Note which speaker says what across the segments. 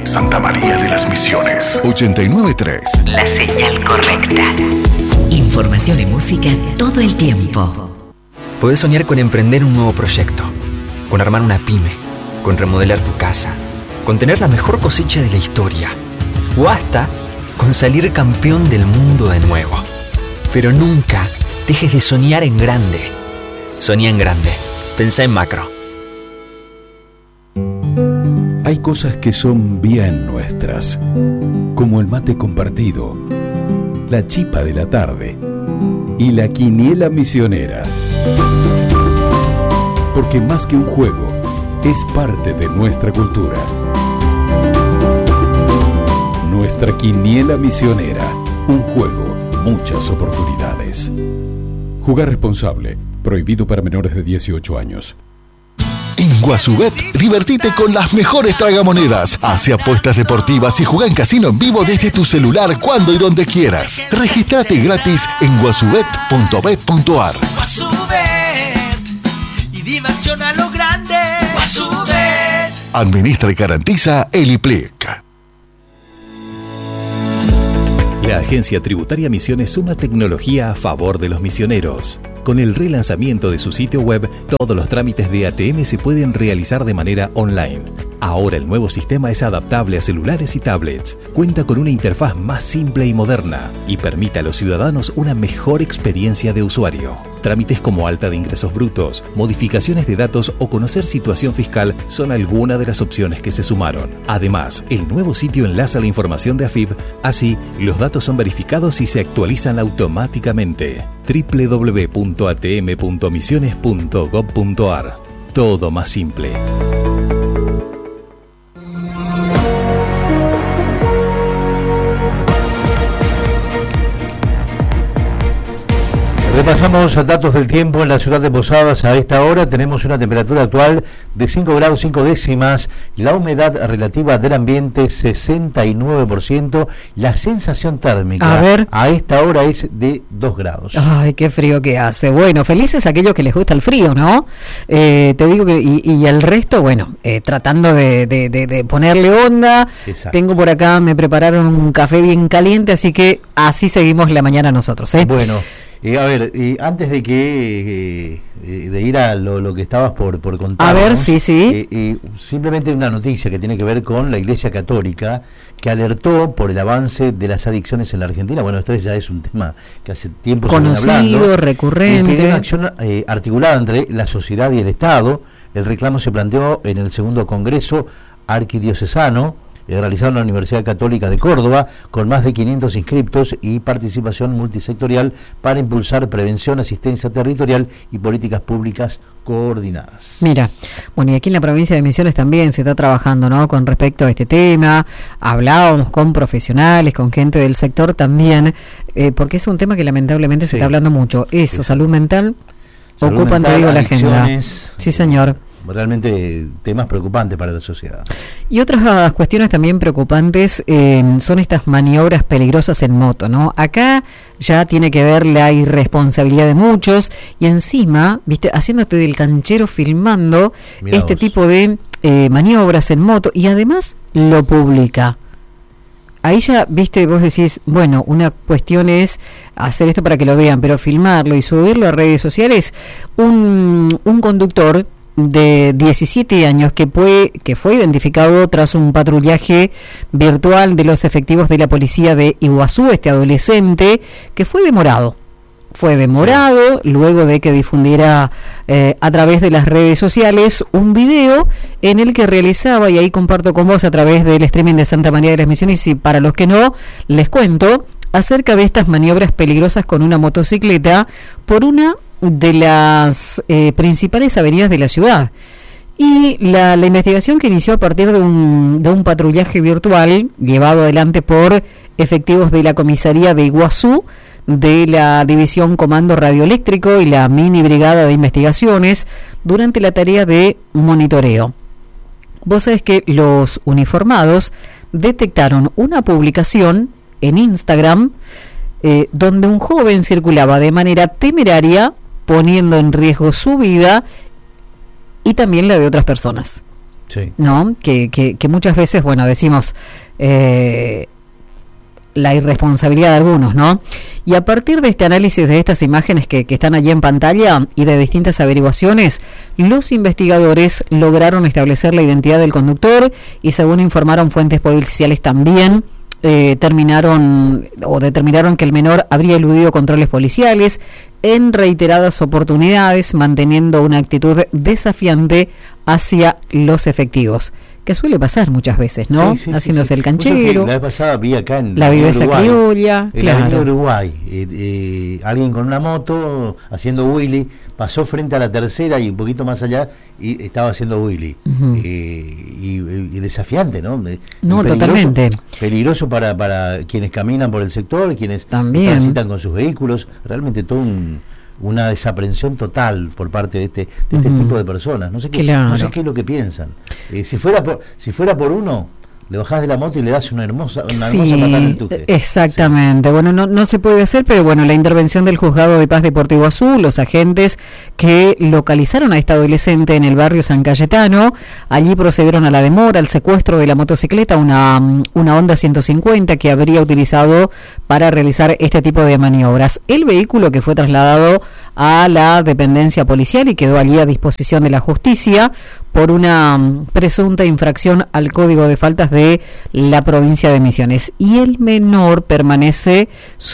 Speaker 1: Santa María de las Misiones. 89.3.
Speaker 2: La señal correcta. Información y música todo el tiempo.
Speaker 3: Podés soñar con emprender un nuevo proyecto, con armar una pyme, con remodelar tu casa, con tener la mejor cosecha de la historia, o hasta con salir campeón del mundo de nuevo. Pero nunca dejes de soñar en grande. Soñá en grande. Pensá en macro.
Speaker 4: Hay cosas que son bien nuestras, como el mate compartido, la chipa de la tarde y la quiniela misionera. Porque más que un juego, es parte de nuestra cultura. Nuestra quiniela misionera, un juego, muchas oportunidades. Jugar responsable, prohibido para menores de 18 años.
Speaker 1: En Guasubet, divertite con las mejores tragamonedas. Hace apuestas deportivas y juega en casino en vivo desde tu celular cuando y donde quieras. Regístrate gratis en guasubet.bet.ar.
Speaker 5: Guasubet y diversión a lo grande. Guasubet.
Speaker 1: Administra y garantiza el IPLIC.
Speaker 6: La Agencia Tributaria Misiones suma tecnología a favor de los misioneros. Con el relanzamiento de su sitio web, todos los trámites de ATM se pueden realizar de manera online. Ahora el nuevo sistema es adaptable a celulares y tablets, cuenta con una interfaz más simple y moderna y permite a los ciudadanos una mejor experiencia de usuario. Trámites como alta de ingresos brutos, modificaciones de datos o conocer situación fiscal son algunas de las opciones que se sumaron. Además, el nuevo sitio enlaza la información de AFIP, así los datos son verificados y se actualizan automáticamente. www.atm.misiones.gov.ar. Todo más simple.
Speaker 7: Repasamos datos del tiempo en la ciudad de Posadas. A esta hora tenemos una temperatura actual de 5 grados 5 décimas, la humedad relativa del ambiente 69%, la sensación térmica a esta hora es de 2 grados.
Speaker 8: Ay, qué frío que hace. Bueno, felices aquellos que les gusta el frío, ¿no? Te digo que y el resto, bueno, tratando de ponerle onda. Exacto. Tengo por acá, me prepararon un café bien caliente, así que así seguimos la mañana nosotros, ¿eh?
Speaker 7: Bueno. A ver, antes de que de ir a lo que estabas por contar.
Speaker 8: A ver, sí.
Speaker 7: Simplemente una noticia que tiene que ver con la Iglesia Católica, que alertó por el avance de las adicciones en la Argentina. Bueno, esto ya es un tema que hace tiempo se viene hablando.
Speaker 8: Conocido, recurrente.
Speaker 7: Y que una acción articulada entre la sociedad y el Estado. El reclamo se planteó en el segundo Congreso Arquidiocesano, realizado en la Universidad Católica de Córdoba, con más de 500 inscriptos y participación multisectorial para impulsar prevención, asistencia territorial y políticas públicas coordinadas.
Speaker 8: Mira, bueno, y aquí en la provincia de Misiones también se está trabajando, ¿no?, con respecto a este tema. Hablábamos con profesionales, con gente del sector también, porque es un tema que lamentablemente se está hablando mucho. Eso, salud mental, ocupan, te digo, la agenda. Sí, señor.
Speaker 7: Realmente temas preocupantes para la sociedad.
Speaker 8: Y otras cuestiones también preocupantes son estas maniobras peligrosas en moto, ¿no? Acá ya tiene que ver la irresponsabilidad de muchos y encima, viste, haciéndote del canchero filmando tipo de maniobras en moto y además lo publica. Ahí ya, viste, vos decís, bueno, una cuestión es hacer esto para que lo vean, pero filmarlo y subirlo a redes sociales. Un conductor de 17 años que fue identificado tras un patrullaje virtual de los efectivos de la policía de Iguazú, este adolescente que fue demorado luego de que difundiera a través de las redes sociales un video en el que realizaba, y ahí comparto con vos a través del streaming de Santa María de las Misiones, y para los que no, les cuento acerca de estas maniobras peligrosas con una motocicleta por una de las principales avenidas de la ciudad. Y la investigación que inició a partir de un patrullaje virtual llevado adelante por efectivos de la comisaría de Iguazú, de la División Comando Radioeléctrico y la Mini Brigada de Investigaciones durante la tarea de monitoreo. Vos sabés que los uniformados detectaron una publicación en Instagram donde un joven circulaba de manera temeraria, poniendo en riesgo su vida y también la de otras personas.
Speaker 7: Sí.
Speaker 8: ¿No? Que muchas veces, bueno, decimos la irresponsabilidad de algunos, ¿no? Y a partir de este análisis de estas imágenes que están allí en pantalla y de distintas averiguaciones, los investigadores lograron establecer la identidad del conductor y, según informaron fuentes policiales también, determinaron que el menor habría eludido controles policiales en reiteradas oportunidades, manteniendo una actitud desafiante hacia los efectivos, que suele pasar muchas veces, ¿no?
Speaker 7: Sí,
Speaker 8: haciéndose el
Speaker 7: La
Speaker 8: canchero,
Speaker 7: vez pasada vi acá en
Speaker 8: la viveza
Speaker 7: Uruguay,
Speaker 8: criolla,
Speaker 7: en la avenida
Speaker 8: claro.
Speaker 7: Uruguay, alguien con una moto haciendo wheelie pasó frente a la tercera y un poquito más allá y estaba haciendo wheelie.
Speaker 8: Ujú.
Speaker 7: Y desafiante, ¿no?
Speaker 8: No, totalmente.
Speaker 7: Peligroso para quienes caminan por el sector, quienes
Speaker 8: También.
Speaker 7: transitan con sus vehículos. Realmente todo una desaprensión total por parte de este tipo de personas. No sé qué,
Speaker 8: Claro.
Speaker 7: no sé qué es lo que piensan. Si fuera por uno, le bajás de la moto y le das una hermosa patada en el tute.
Speaker 8: Exactamente. Bueno, no se puede hacer, pero bueno, la intervención del Juzgado de Paz de Porto Iguazú, los agentes que localizaron a esta adolescente en el barrio San Cayetano, allí procedieron a la demora, al secuestro de la motocicleta, una Honda 150 que habría utilizado para realizar este tipo de maniobras. El vehículo, que fue trasladado a la dependencia policial y quedó allí a disposición de la justicia por una presunta infracción al Código de Faltas de la provincia de Misiones. Y el menor permanece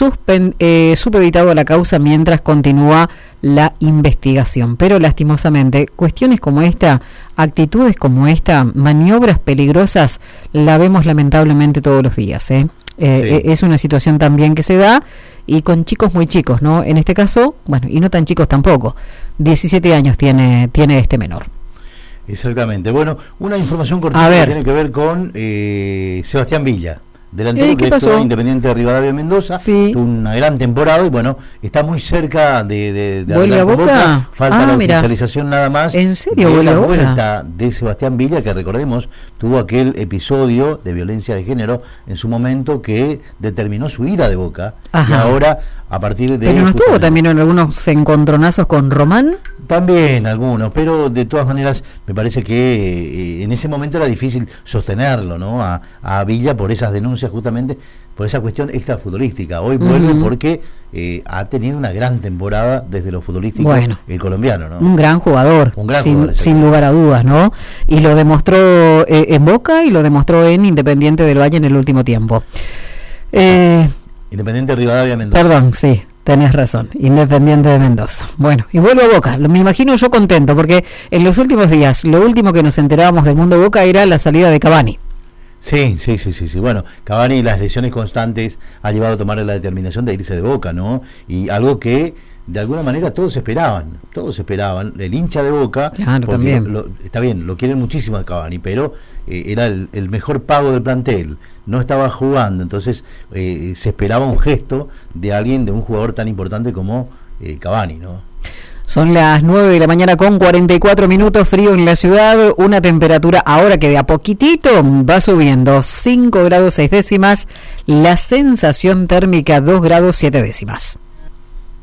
Speaker 8: supeditado a la causa mientras continúa la investigación. Pero lastimosamente, cuestiones como esta, actitudes como esta, maniobras peligrosas, la vemos lamentablemente todos los días, ¿eh? Es una situación también que se da y con chicos muy chicos, ¿no? En este caso, bueno, y no tan chicos tampoco. 17 años tiene este menor.
Speaker 7: Exactamente. Bueno, una información cortita que tiene que ver con Sebastián Villa, delantero que estuvo en Independiente de Rivadavia Mendoza, tuvo una gran temporada y bueno, está muy cerca de
Speaker 8: ¿Vuelve a Boca?
Speaker 7: Falta la oficialización nada más.
Speaker 8: ¿En serio
Speaker 7: de
Speaker 8: vuelve
Speaker 7: la
Speaker 8: a Boca?
Speaker 7: vuelta de Sebastián Villa, que recordemos tuvo aquel episodio de violencia de género en su momento que determinó su ida de Boca.
Speaker 8: Ajá.
Speaker 7: Y ahora a partir de...
Speaker 8: ¿Pero no estuvo también en algunos encontronazos con Román?
Speaker 7: También algunos, pero de todas maneras me parece que en ese momento era difícil sostenerlo, ¿no? A Villa por esas denuncias, justamente por esa cuestión extrafutbolística. Hoy vuelve porque ha tenido una gran temporada desde lo futbolístico, el colombiano, ¿no?
Speaker 8: Un gran jugador, sin lugar a dudas, ¿no? Y lo demostró en Boca y lo demostró en Independiente del Valle en el último tiempo.
Speaker 7: Independiente de Rivadavia Mendoza.
Speaker 8: Perdón, sí. Tenés razón, Independiente de Mendoza. Bueno, y vuelvo a Boca. Me imagino yo contento, porque en los últimos días, lo último que nos enterábamos del mundo Boca era la salida de Cavani.
Speaker 7: Sí. Bueno, Cavani, las lesiones constantes ha llevado a tomar la determinación de irse de Boca, ¿no? Y algo que de alguna manera todos esperaban, el hincha de Boca,
Speaker 8: claro, también.
Speaker 7: Está bien, lo quieren muchísimo a Cavani, pero era el mejor pago del plantel, no estaba jugando, entonces se esperaba un gesto de un jugador tan importante como Cavani, ¿no?
Speaker 8: Son las 9 de la mañana con 44 minutos, frío en la ciudad, una temperatura ahora que de a poquitito va subiendo, 5 grados 6 décimas, la sensación térmica 2 grados 7 décimas.